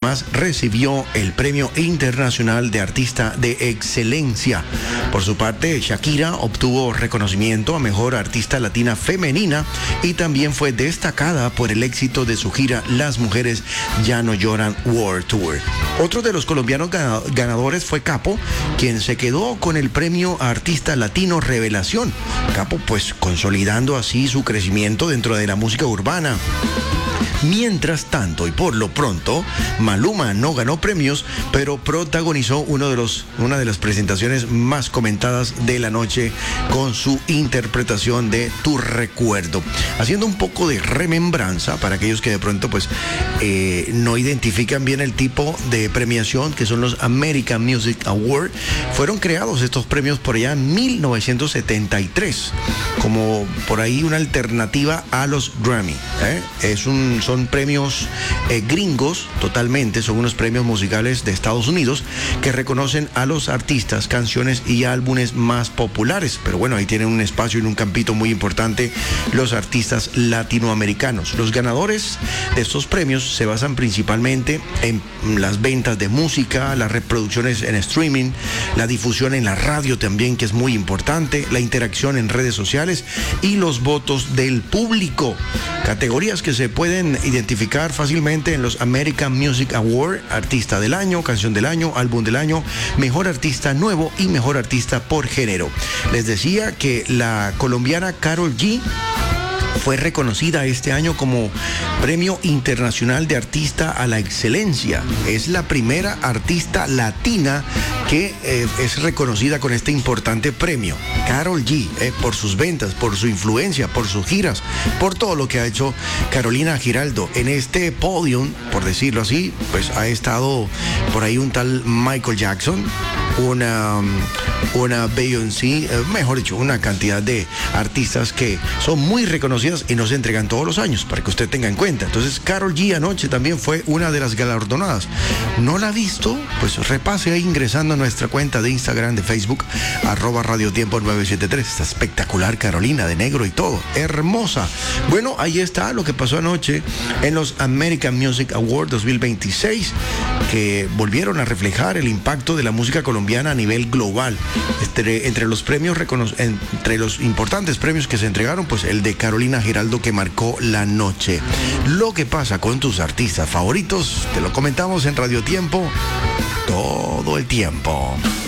además recibió el Premio Internacional de Artista de Excelencia. Por su parte, Shakira obtuvo reconocimiento a Mejor Artista Latina Femenina y también fue destacada por el éxito de su gira Las Mujeres Ya No Lloran World Tour. Otro de los colombianos ganadores fue Capo, quien se quedó con el Premio a Artista Latino Revelación. Capo, pues, consolidando así su crecimiento dentro de la música urbana. Mientras tanto, y por lo pronto, Maluma no ganó premios, pero protagonizó una de las presentaciones más comentadas de la noche con su interpretación de Tu Recuerdo. Haciendo un poco de remembranza para aquellos que de pronto pues no identifican bien el tipo de premiación que son los American Music Awards. Fueron creados estos premios por allá en 1973, como por ahí una alternativa a los Grammy. Son premios gringos totalmente, son unos premios musicales de Estados Unidos que reconocen a los artistas, canciones y álbumes más populares. Pero bueno, ahí tienen un espacio en un campito muy importante los artistas latinoamericanos. Los ganadores de estos premios se basan principalmente en las ventas de música, las reproducciones en streaming, la difusión en la radio también, que es muy importante, la interacción en redes sociales y los votos del público. Categorías que se pueden identificar fácilmente en los American Music Awards: Artista del Año, Canción del Año, Álbum del Año, Mejor Artista Nuevo y Mejor Artista por Género. Les decía que la colombiana Karol G fue reconocida este año como Premio Internacional de Artista a la Excelencia. Es la primera artista latina que es reconocida con este importante premio. Karol G, por sus ventas, por su influencia, por sus giras, por todo lo que ha hecho Carolina Giraldo. En este podium, por decirlo así, pues ha estado por ahí un tal Michael Jackson, una Beyoncé, mejor dicho, una cantidad de artistas que son muy reconocidas y no se entregan todos los años, para que usted tenga en cuenta. Entonces, Karol G anoche también fue una de las galardonadas. ¿No la ha visto? Pues repase ahí ingresando a nuestra cuenta de Instagram, de Facebook, @radiotiempo 973. Está espectacular, Carolina, de negro y todo. Hermosa. Bueno, ahí está lo que pasó anoche en los American Music Awards 2026, que volvieron a reflejar el impacto de la música colombiana a nivel global. Entre los importantes premios que se entregaron, pues el de Carolina Giraldo, que marcó la noche. Lo que pasa con tus artistas favoritos, te lo comentamos en Radio Tiempo todo el tiempo.